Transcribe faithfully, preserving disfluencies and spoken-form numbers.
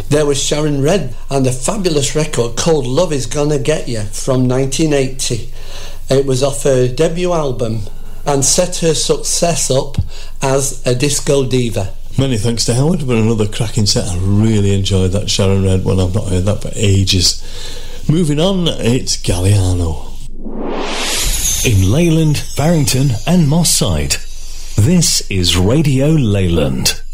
There was Sharon Redd and a fabulous record called Love Is Gonna Get You from nineteen eighty. It was off her debut album and set her success up as a disco diva. Many thanks to Howard, but another cracking set. I really enjoyed that Sharon Redd one. I've not heard that for ages. Moving on, it's Galliano. In Leyland, Barrington and Moss Side, this is Radio Leyland.